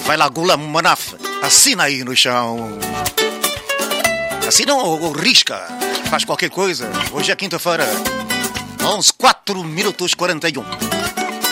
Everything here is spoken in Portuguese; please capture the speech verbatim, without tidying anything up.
Vai lá, Gula Manaf, assina aí no chão. Assina ou, ou risca, faz qualquer coisa. Hoje é quinta-feira, onze, quatro minutos quarenta e um.